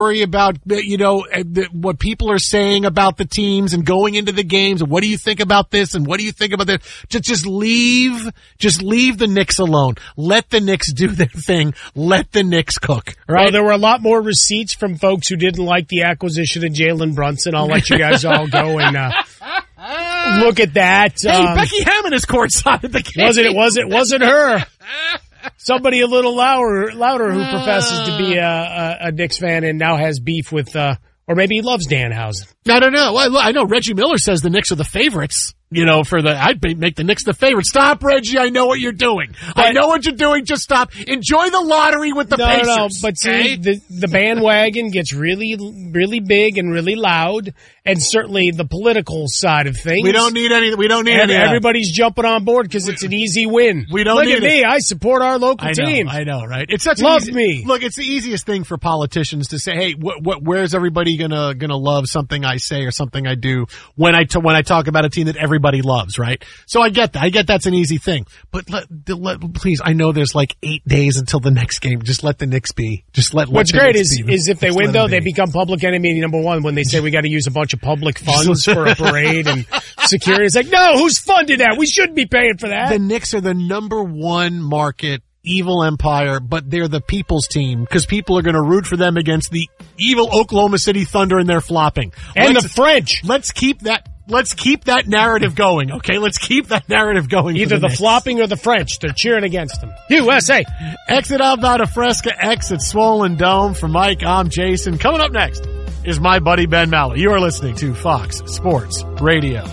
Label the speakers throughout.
Speaker 1: worry about, what people are saying about the teams and going into the games. And what do you think about this? And what do you think about that? Just leave the Knicks alone. Let the Knicks do their thing. Let the Knicks cook. Right?
Speaker 2: Well, there were a lot more receipts from folks who didn't like the acquisition of Jalen Brunson. I'll let you guys all go and look at that.
Speaker 1: Hey, Becky Hammond is courtside at the game.
Speaker 2: Wasn't her. Somebody a little louder who professes to be a Knicks fan and now has beef with, or maybe he loves Danhausen.
Speaker 1: I don't know. I know Reggie Miller says the Knicks are the favorites. I'd make the Knicks the favorite. Stop, Reggie. I know what you're doing. I know what you're doing. Just stop. Enjoy the lottery with the Pacers. No,
Speaker 2: but see, the bandwagon gets really, really big and really loud, and certainly the political side of things.
Speaker 1: We don't need any.
Speaker 2: Everybody's jumping on board because it's an easy win.
Speaker 1: We don't
Speaker 2: Look
Speaker 1: need
Speaker 2: at me. I support our local team.
Speaker 1: I know, right? It's such
Speaker 2: Love me.
Speaker 1: Look, it's the easiest thing for politicians to say, hey, where's everybody gonna love something I say or something I do when I talk about a team that everybody loves, right? So I get that. I get that's an easy thing. But please, I know there's like 8 days until the next game. Just let the Knicks be.
Speaker 2: What's great is if they win, though, they become public enemy number one when they say we got to use a bunch of public funds for a parade and security. It's like, no, who's funding that? We shouldn't be paying for that.
Speaker 1: The Knicks are the number one market evil empire, but they're the people's team because people are going to root for them against the evil Oklahoma City Thunder and their flopping.
Speaker 2: And the French.
Speaker 1: Let's keep that narrative going, okay? Let's keep that narrative going.
Speaker 2: Either the flopping or the French. They're cheering against them. USA.
Speaker 1: Exit out about a Fresca, exit Swollen Dome. For Mike, I'm Jason. Coming up next is my buddy Ben Maller. You are listening to Fox Sports Radio.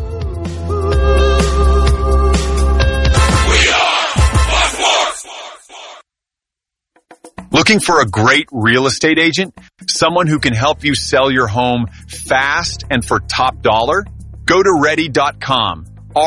Speaker 3: Looking for a great real estate agent? Someone who can help you sell your home fast and for top dollar? Go to Ready.com,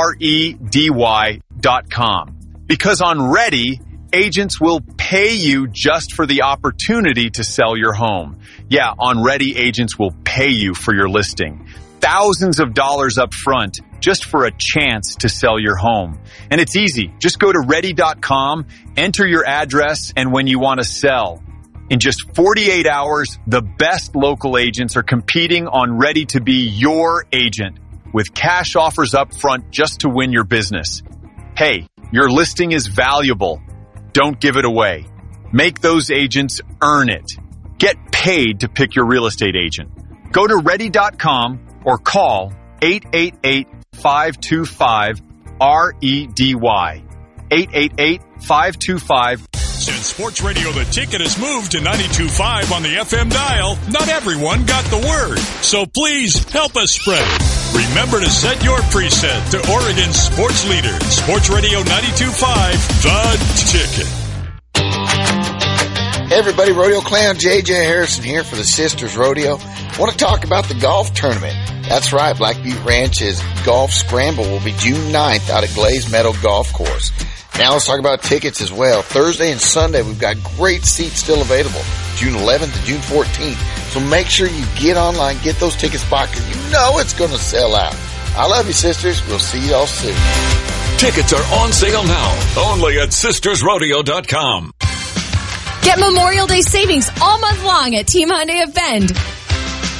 Speaker 3: REDY.com. Because on Ready, agents will pay you just for the opportunity to sell your home. Yeah, on Ready, agents will pay you for your listing. Thousands of dollars up front just for a chance to sell your home. And it's easy. Just go to Ready.com, enter your address, and when you want to sell. In just 48 hours, the best local agents are competing on Ready to be your agent with cash offers up front just to win your business. Hey, your listing is valuable. Don't give it away. Make those agents earn it. Get paid to pick your real estate agent. Go to Ready.com or call 888-525-REDY. 888-525.
Speaker 4: Since Sports Radio The Ticket has moved to 92.5 on the FM dial, not everyone got the word. So please help us spread it. Remember to set your preset to Oregon's sports leader, Sports Radio 92.5, The Ticket.
Speaker 5: Hey everybody, Rodeo Clown JJ Harrison here for the Sisters Rodeo. I want to talk about the golf tournament. That's right, Black Butte Ranch's Golf Scramble will be June 9th out at Glaze Meadow Golf Course. Now let's talk about tickets as well. Thursday and Sunday, we've got great seats still available, June 11th to June 14th. So make sure you get online, get those tickets bought, because you know it's going to sell out. I love you, sisters. We'll see you all soon.
Speaker 4: Tickets are on sale now, only at sistersrodeo.com.
Speaker 6: Get Memorial Day savings all month long at Team Hyundai of Bend.